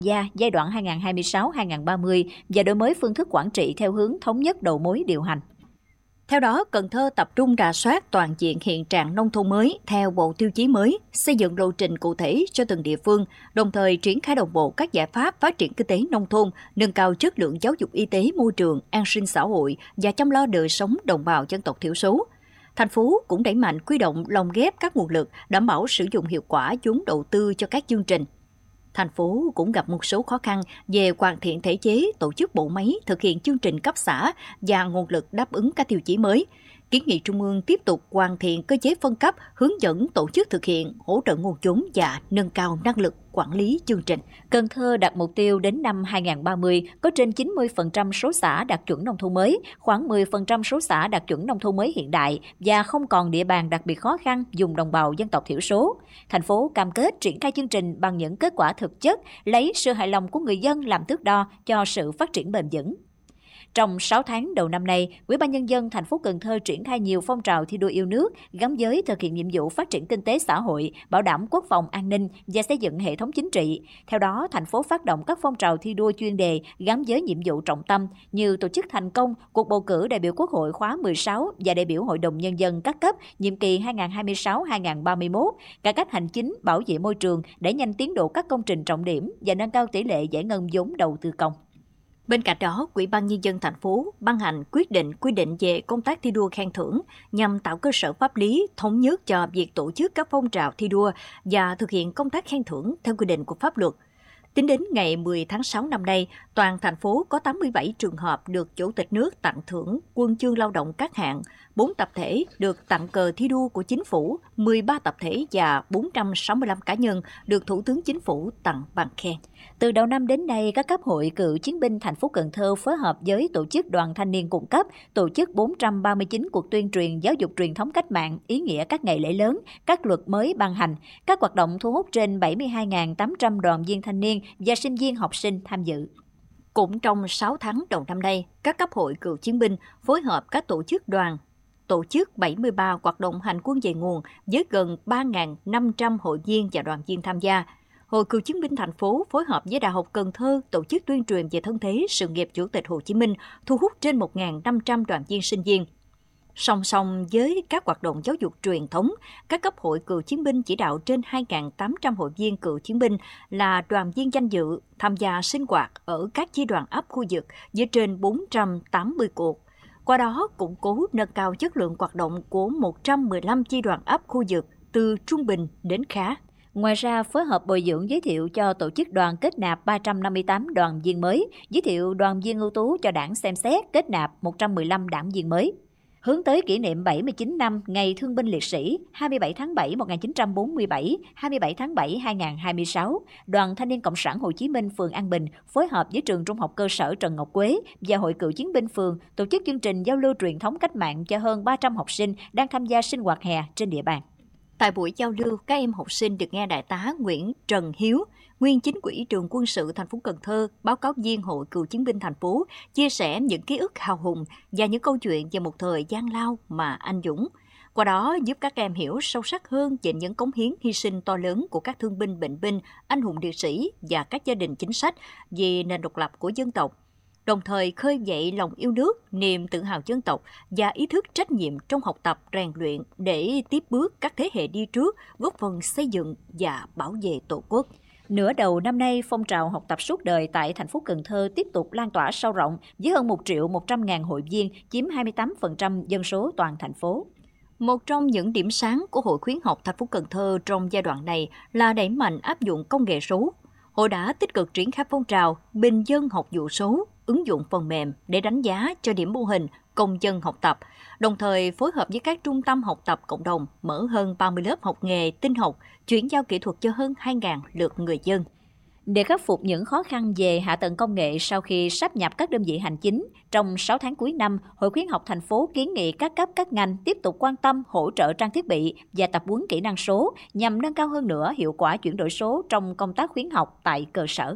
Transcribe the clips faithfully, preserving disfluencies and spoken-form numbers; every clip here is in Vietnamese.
gia giai đoạn hai nghìn không trăm hai mươi sáu đến hai nghìn không trăm ba mươi và đổi mới phương thức quản trị theo hướng thống nhất đầu mối điều hành. Theo đó, Cần Thơ tập trung rà soát toàn diện hiện trạng nông thôn mới theo bộ tiêu chí mới, xây dựng lộ trình cụ thể cho từng địa phương, đồng thời triển khai đồng bộ các giải pháp phát triển kinh tế nông thôn, nâng cao chất lượng giáo dục y tế môi trường, an sinh xã hội và chăm lo đời sống đồng bào dân tộc thiểu số. Thành phố cũng đẩy mạnh huy động lồng ghép các nguồn lực, đảm bảo sử dụng hiệu quả vốn đầu tư cho các chương trình. Thành phố cũng gặp một số khó khăn về hoàn thiện thể chế, tổ chức bộ máy, thực hiện chương trình cấp xã và nguồn lực đáp ứng các tiêu chí mới. Kiến nghị Trung ương tiếp tục hoàn thiện cơ chế phân cấp, hướng dẫn tổ chức thực hiện, hỗ trợ nguồn vốn và nâng cao năng lực quản lý chương trình. Cần Thơ đặt mục tiêu đến năm hai nghìn không trăm ba mươi có trên chín mươi phần trăm số xã đạt chuẩn nông thôn mới, khoảng mười phần trăm số xã đạt chuẩn nông thôn mới hiện đại và không còn địa bàn đặc biệt khó khăn vùng đồng bào dân tộc thiểu số. Thành phố cam kết triển khai chương trình bằng những kết quả thực chất, lấy sự hài lòng của người dân làm thước đo cho sự phát triển bền vững. Trong sáu tháng đầu năm nay, Ủy ban Nhân dân thành phố Cần Thơ triển khai nhiều phong trào thi đua yêu nước gắn với thực hiện nhiệm vụ phát triển kinh tế xã hội, bảo đảm quốc phòng an ninh và xây dựng hệ thống chính trị. Theo đó, thành phố phát động các phong trào thi đua chuyên đề gắn với nhiệm vụ trọng tâm như tổ chức thành công cuộc bầu cử đại biểu Quốc hội khóa mười sáu và đại biểu Hội đồng Nhân dân các cấp nhiệm kỳ hai nghìn không trăm hai mươi sáu đến hai nghìn không trăm ba mươi mốt, cải cách hành chính, bảo vệ môi trường, đẩy nhanh tiến độ các công trình trọng điểm và nâng cao tỷ lệ giải ngân vốn đầu tư công. Bên cạnh đó, Ủy ban Nhân dân thành phố ban hành quyết định quy định về công tác thi đua khen thưởng nhằm tạo cơ sở pháp lý thống nhất cho việc tổ chức các phong trào thi đua và thực hiện công tác khen thưởng theo quy định của pháp luật. Tính đến ngày mười tháng sáu năm nay, toàn thành phố có tám mươi bảy trường hợp được Chủ tịch nước tặng thưởng huân chương lao động các hạng, bốn tập thể được tặng cờ thi đua của Chính phủ, mười ba tập thể và bốn trăm sáu mươi lăm cá nhân được Thủ tướng Chính phủ tặng bằng khen. Từ đầu năm đến nay, các cấp hội cựu chiến binh thành phố Cần Thơ phối hợp với tổ chức đoàn thanh niên cung cấp tổ chức bốn trăm ba mươi chín cuộc tuyên truyền giáo dục truyền thống cách mạng, ý nghĩa các ngày lễ lớn, các luật mới ban hành, các hoạt động thu hút trên bảy mươi hai nghìn tám trăm đoàn viên thanh niên và sinh viên học sinh tham dự. Cũng trong sáu tháng đầu năm nay, các cấp hội cựu chiến binh phối hợp các tổ chức đoàn tổ chức bảy mươi ba hoạt động hành quân về nguồn với gần ba nghìn năm trăm hội viên và đoàn viên tham gia. Hội cựu chiến binh thành phố phối hợp với Đại học Cần Thơ tổ chức tuyên truyền về thân thế sự nghiệp Chủ tịch Hồ Chí Minh, thu hút trên một nghìn năm trăm đoàn viên sinh viên. Song song với các hoạt động giáo dục truyền thống, các cấp hội cựu chiến binh chỉ đạo trên hai nghìn tám trăm hội viên cựu chiến binh là đoàn viên danh dự tham gia sinh hoạt ở các chi đoàn ấp khu vực với trên bốn trăm tám mươi cuộc. Qua đó, củng cố nâng cao chất lượng hoạt động của một trăm mười lăm chi đoàn ấp khu vực từ trung bình đến khá. Ngoài ra, phối hợp bồi dưỡng giới thiệu cho tổ chức đoàn kết nạp ba trăm năm mươi tám đoàn viên mới, giới thiệu đoàn viên ưu tú cho đảng xem xét kết nạp một trăm mười lăm đảng viên mới. Hướng tới kỷ niệm bảy mươi chín năm Ngày Thương binh Liệt sĩ hai mươi bảy tháng bảy năm một nghìn chín trăm bốn mươi bảy, hai mươi bảy tháng bảy năm hai nghìn không trăm hai mươi sáu, Đoàn Thanh niên Cộng sản Hồ Chí Minh phường An Bình phối hợp với Trường Trung học cơ sở Trần Ngọc Quế và Hội cựu chiến binh phường tổ chức chương trình giao lưu truyền thống cách mạng cho hơn ba trăm học sinh đang tham gia sinh hoạt hè trên địa bàn. Tại buổi giao lưu, các em học sinh được nghe Đại tá Nguyễn Trần Hiếu, nguyên Chính ủy Trường Quân sự thành phố Cần Thơ, báo cáo viên Hội cựu chiến binh thành phố, chia sẻ những ký ức hào hùng và những câu chuyện về một thời gian lao mà anh dũng. Qua đó giúp các em hiểu sâu sắc hơn về những cống hiến hy sinh to lớn của các thương binh bệnh binh, anh hùng liệt sĩ và các gia đình chính sách vì nền độc lập của dân tộc. Đồng thời khơi dậy lòng yêu nước, niềm tự hào dân tộc và ý thức trách nhiệm trong học tập, rèn luyện để tiếp bước các thế hệ đi trước, góp phần xây dựng và bảo vệ Tổ quốc. Nửa đầu năm nay, phong trào học tập suốt đời tại thành phố Cần Thơ tiếp tục lan tỏa sâu rộng với hơn một triệu một trăm ngàn hội viên, chiếm hai mươi tám phần trăm dân số toàn thành phố. Một trong những điểm sáng của Hội khuyến học thành phố Cần Thơ trong giai đoạn này là đẩy mạnh áp dụng công nghệ số. Hội đã tích cực triển khai phong trào bình dân học vụ số, ứng dụng phần mềm để đánh giá cho điểm mô hình công dân học tập, đồng thời phối hợp với các trung tâm học tập cộng đồng mở hơn ba mươi lớp học nghề tin học, chuyển giao kỹ thuật cho hơn hai nghìn lượt người dân. Để khắc phục những khó khăn về hạ tầng công nghệ sau khi sáp nhập các đơn vị hành chính, trong sáu tháng cuối năm, Hội khuyến học thành phố kiến nghị các cấp các ngành tiếp tục quan tâm hỗ trợ trang thiết bị và tập huấn kỹ năng số nhằm nâng cao hơn nữa hiệu quả chuyển đổi số trong công tác khuyến học tại cơ sở.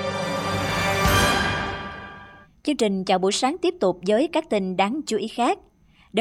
Chương trình Chào buổi sáng tiếp tục với các tin đáng chú ý khác.